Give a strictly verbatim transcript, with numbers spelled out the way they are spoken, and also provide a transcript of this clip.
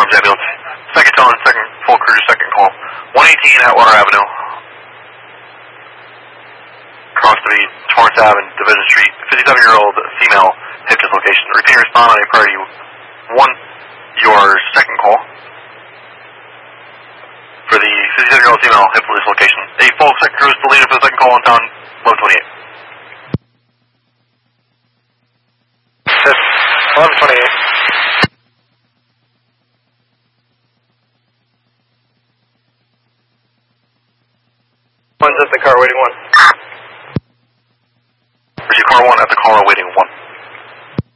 Farms ambulance. Second tone, second full crew, second call. one eighteen Atwater Avenue. Across the Torrance Avenue, Division Street. fifty-seven-year-old female hip dislocation. Repeat respond on a priority one, your second call. For the fifty-seven-year-old female hip dislocation. A full second crew is deleted for the second call on town, eleven twenty-eight. eleven twenty-eight. One's at the car waiting one. Where's your car one at the car waiting one?